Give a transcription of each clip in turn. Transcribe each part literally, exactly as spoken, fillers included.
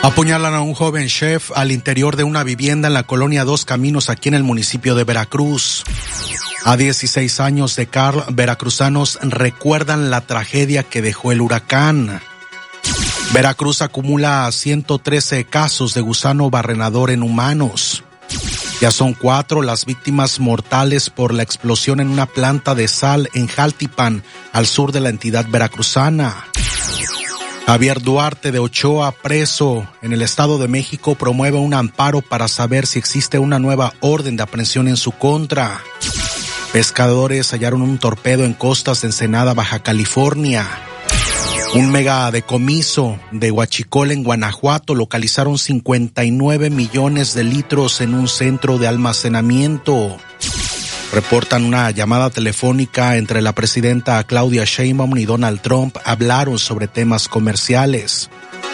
Apuñalan a un joven chef al interior de una vivienda en la colonia Dos Caminos, aquí en el municipio de Veracruz. A dieciséis años de Carl, veracruzanos recuerdan la tragedia que dejó el huracán. Veracruz acumula ciento trece casos de gusano barrenador en humanos. Ya son cuatro las víctimas mortales por la explosión en una planta de sal en Jaltipan, al sur de la entidad veracruzana. Javier Duarte de Ochoa, preso en el Estado de México, promueve un amparo para saber si existe una nueva orden de aprehensión en su contra. Pescadores hallaron un torpedo en costas de Ensenada, Baja California. Un mega decomiso de Huachicol en Guanajuato, localizaron cincuenta y nueve millones de litros en un centro de almacenamiento. Reportan una llamada telefónica entre la presidenta Claudia Sheinbaum y Donald Trump. Hablaron sobre temas comerciales.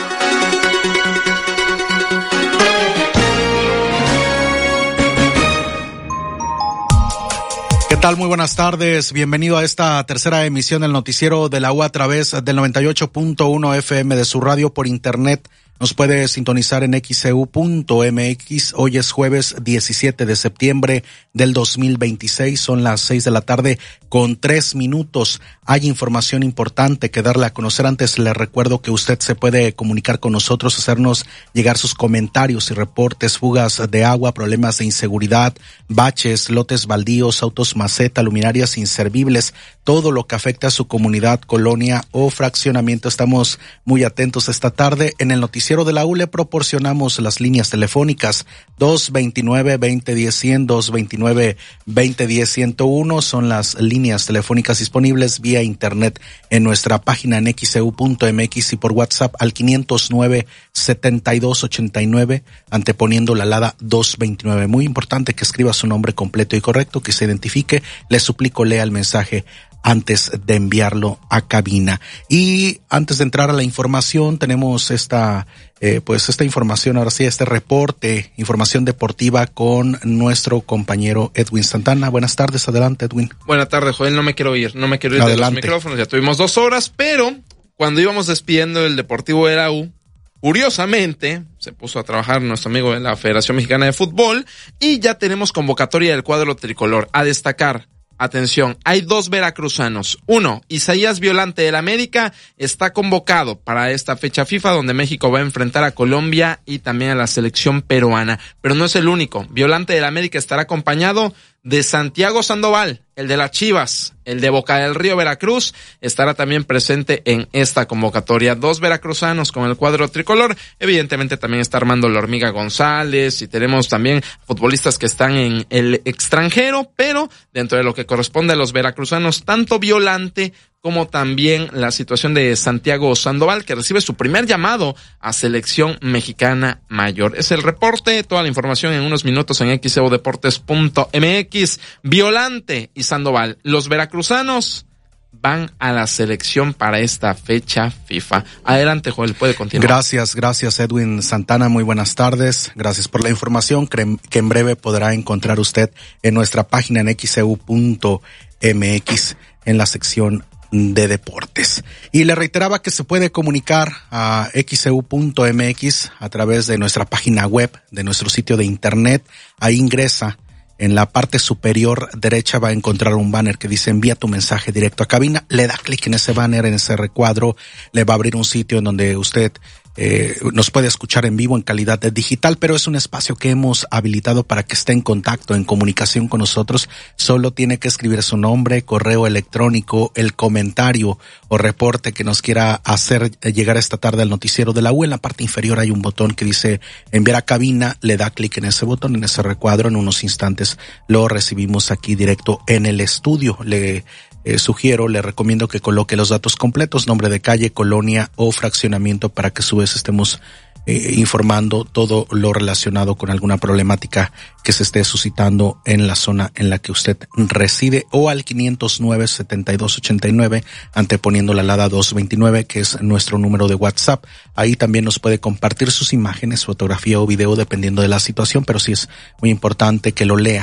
¿Qué tal? Muy buenas tardes. Bienvenido a esta tercera emisión del noticiero de la U a través del noventa y ocho punto uno F M de su radio por internet. Nos puede sintonizar en X E U punto M X. Hoy es jueves diecisiete de septiembre del dos mil veintiséis. Son las seis de la tarde con tres minutos. Hay información importante que darle a conocer. Antes le recuerdo que usted se puede comunicar con nosotros, hacernos llegar sus comentarios y reportes, fugas de agua, problemas de inseguridad, baches, lotes baldíos, autos maceta, luminarias inservibles, todo lo que afecta a su comunidad, colonia o fraccionamiento. Estamos muy atentos esta tarde. En el noticiero de la U le proporcionamos las líneas telefónicas dos veintinueve, veinte diez, cien, dos veintinueve, veinte diez, ciento uno. Son las líneas telefónicas disponibles vía internet en nuestra página en X E U punto M X y por WhatsApp al quinientos nueve, setenta y dos ochenta y nueve, anteponiendo la alada dos veintinueve. Muy importante que escriba su nombre completo y correcto, que se identifique. Le suplico lea el mensaje antes de enviarlo a cabina. Y antes de entrar a la información, tenemos esta, eh, pues esta información, ahora sí, este reporte, información deportiva con nuestro compañero Edwin Santana. Buenas tardes, adelante, Edwin. Buenas tardes, Joel, no me quiero ir, no me quiero ir adelante de los micrófonos, ya tuvimos dos horas, pero cuando íbamos despidiendo el Deportivo de la U, curiosamente, se puso a trabajar nuestro amigo de la Federación Mexicana de Fútbol y ya tenemos convocatoria del cuadro tricolor. A destacar, atención, hay dos veracruzanos. Uno, Isaías Violante del América, está convocado para esta fecha FIFA donde México va a enfrentar a Colombia y también a la selección peruana. Pero no es el único. Violante del América estará acompañado de Santiago Sandoval, el de las Chivas, el de Boca del Río, Veracruz, estará también presente en esta convocatoria. Dos veracruzanos con el cuadro tricolor. Evidentemente también está Armando La Hormiga González y tenemos también futbolistas que están en el extranjero, pero dentro de lo que corresponde a los veracruzanos, tanto Violante como también la situación de Santiago Sandoval, que recibe su primer llamado a selección mexicana mayor. Es el reporte, toda la información en unos minutos en X E U Deportes punto M X. Violante y Sandoval, los veracruzanos van a la selección para esta fecha FIFA. Adelante, Joel, puede continuar. Gracias, gracias, Edwin Santana. Muy buenas tardes. Gracias por la información que en breve podrá encontrar usted en nuestra página en X E U punto M X en la sección de deportes. Y le reiteraba que se puede comunicar a X E U punto M X a través de nuestra página web, de nuestro sitio de internet. Ahí ingresa, en la parte superior derecha va a encontrar un banner que dice envía tu mensaje directo a cabina. Le da clic en ese banner, en ese recuadro, le va a abrir un sitio en donde usted Eh, nos puede escuchar en vivo en calidad de digital, pero es un espacio que hemos habilitado para que esté en contacto, en comunicación con nosotros. Solo tiene que escribir su nombre, correo electrónico, el comentario o reporte que nos quiera hacer llegar esta tarde al noticiero de la U. En la parte inferior hay un botón que dice enviar a cabina, le da clic en ese botón, en ese recuadro, en unos instantes lo recibimos aquí directo en el estudio. Le Eh, sugiero, le recomiendo que coloque los datos completos, nombre de calle, colonia o fraccionamiento, para que a su vez estemos eh, informando todo lo relacionado con alguna problemática que se esté suscitando en la zona en la que usted reside, o al quinientos nueve, setenta y dos ochenta y nueve, anteponiendo la alada dos veintinueve, que es nuestro número de WhatsApp. Ahí también nos puede compartir sus imágenes, fotografía o video, dependiendo de la situación, pero sí es muy importante que lo lea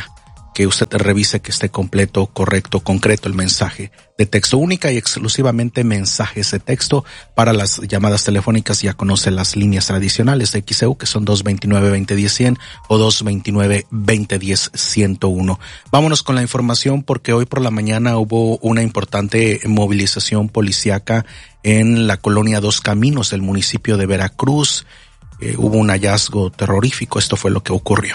que usted revise que esté completo, correcto, concreto el mensaje de texto. Única y exclusivamente mensajes de texto para las llamadas telefónicas. Ya conoce las líneas tradicionales de X E U, que son dos veintinueve, veinte diez, cien o dos veintinueve, veinte diez, ciento uno. Vámonos con la información, porque hoy por la mañana hubo una importante movilización policíaca en la colonia Dos Caminos del municipio de Veracruz. Eh, hubo un hallazgo terrorífico. Esto fue lo que ocurrió.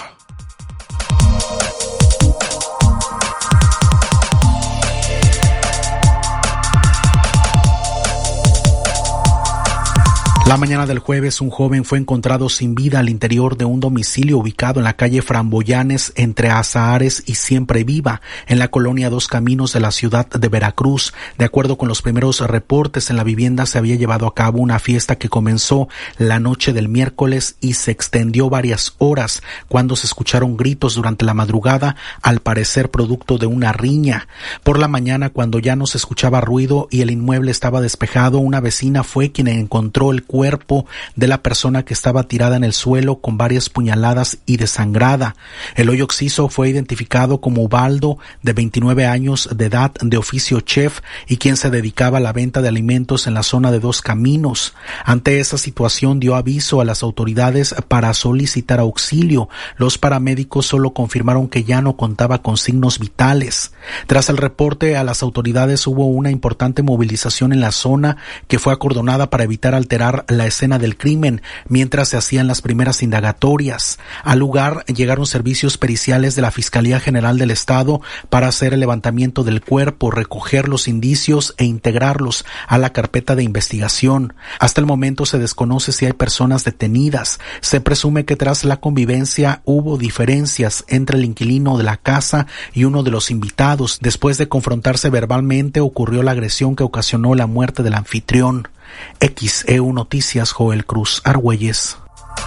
La mañana del jueves, un joven fue encontrado sin vida al interior de un domicilio ubicado en la calle Framboyanes entre Azahares y Siempre Viva, en la colonia Dos Caminos de la ciudad de Veracruz. De acuerdo con los primeros reportes, en la vivienda se había llevado a cabo una fiesta que comenzó la noche del miércoles y se extendió varias horas, cuando se escucharon gritos durante la madrugada, al parecer producto de una riña. Por la mañana, cuando ya no se escuchaba ruido y el inmueble estaba despejado, una vecina fue quien encontró el cuerpo de la persona que estaba tirada en el suelo con varias puñaladas y desangrada. El hoyo occiso fue identificado como Ubaldo, de veintinueve años de edad, de oficio chef, y quien se dedicaba a la venta de alimentos en la zona de Dos Caminos. Ante esa situación, dio aviso a las autoridades para solicitar auxilio. Los paramédicos solo confirmaron que ya no contaba con signos vitales. Tras el reporte a las autoridades, hubo una importante movilización en la zona, que fue acordonada para evitar alterar la escena del crimen mientras se hacían las primeras indagatorias. Al lugar llegaron servicios periciales de la Fiscalía General del Estado para hacer el levantamiento del cuerpo, recoger los indicios e integrarlos a la carpeta de investigación. Hasta el momento se desconoce si hay personas detenidas. Se presume que tras la convivencia hubo diferencias entre el inquilino de la casa y uno de los invitados. Después de confrontarse verbalmente, ocurrió la agresión que ocasionó la muerte del anfitrión. X E U Noticias, Joel Cruz Argüelles.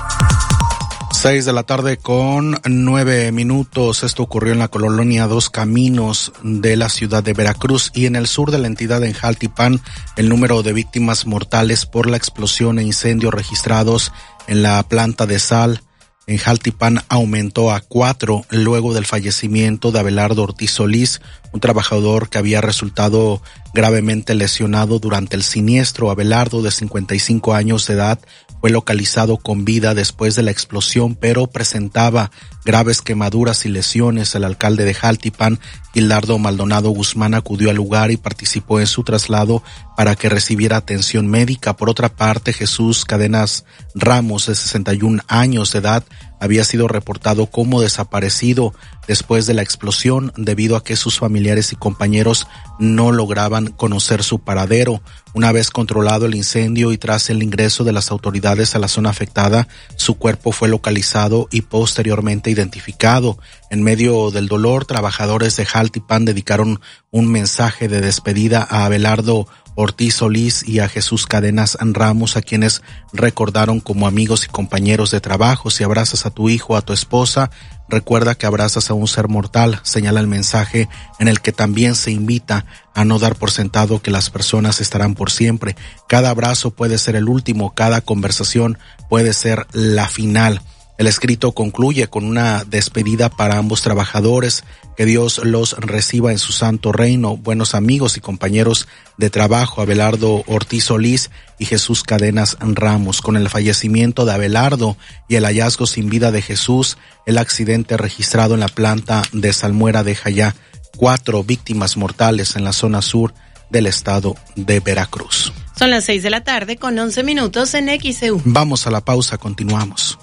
Seis de la tarde con nueve minutos. Esto ocurrió en la colonia Dos Caminos de la ciudad de Veracruz, y en el sur de la entidad, en Jaltipan, el número de víctimas mortales por la explosión e incendio registrados en la planta de sal en Jaltipan aumentó a cuatro luego del fallecimiento de Abelardo Ortiz Solís, un trabajador que había resultado gravemente lesionado durante el siniestro. Abelardo, de cincuenta y cinco años de edad, fue localizado con vida después de la explosión, pero presentaba graves quemaduras y lesiones. El alcalde de Jaltipan, Gildardo Maldonado Guzmán, acudió al lugar y participó en su traslado para que recibiera atención médica. Por otra parte, Jesús Cadenas Ramos, de sesenta y un años de edad, había sido reportado como desaparecido después de la explosión, debido a que sus familiares y compañeros no lograban conocer su paradero. Una vez controlado el incendio y tras el ingreso de las autoridades a la zona afectada, su cuerpo fue localizado y posteriormente identificado. En medio del dolor, trabajadores de Jaltipan dedicaron un mensaje de despedida a Abelardo Ortiz Solís y a Jesús Cadenas Ramos, a quienes recordaron como amigos y compañeros de trabajo. Si abrazas a tu hijo o a tu esposa, recuerda que abrazas a un ser mortal, señala el mensaje, en el que también se invita a no dar por sentado que las personas estarán por siempre. Cada abrazo puede ser el último, cada conversación puede ser la final. El escrito concluye con una despedida para ambos trabajadores. Que Dios los reciba en su santo reino. Buenos amigos y compañeros de trabajo, Abelardo Ortiz Solís y Jesús Cadenas Ramos. Con el fallecimiento de Abelardo y el hallazgo sin vida de Jesús, el accidente registrado en la planta de salmuera deja ya cuatro víctimas mortales en la zona sur del estado de Veracruz. Son las seis de la tarde con once minutos en X E U. Vamos a la pausa, continuamos.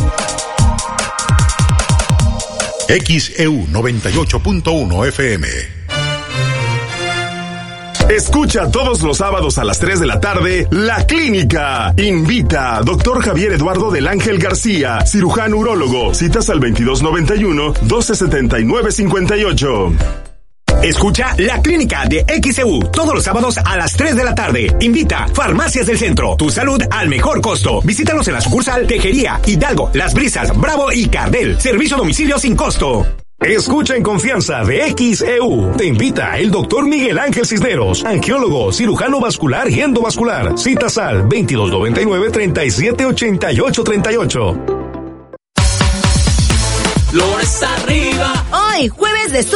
X E U noventa y ocho punto uno F M. Escucha todos los sábados a las tres de la tarde La Clínica. Invita a doctor Javier Eduardo del Ángel García, cirujano urólogo. Citas al veintidós noventa y uno, doce setenta y nueve cincuenta y ocho. Escucha La Clínica de X E U todos los sábados a las tres de la tarde. Invita Farmacias del Centro, tu salud al mejor costo. Visítanos en la sucursal Tejería, Hidalgo, Las Brisas, Bravo y Cardel. Servicio a domicilio sin costo. Escucha en confianza de X E U. Te invita el doctor Miguel Ángel Cisneros, angiólogo, cirujano vascular y endovascular. Citas al veintidós noventa y nueve, treinta y siete ochenta y ocho treinta y ocho. Flores arriba. Hoy, jueves de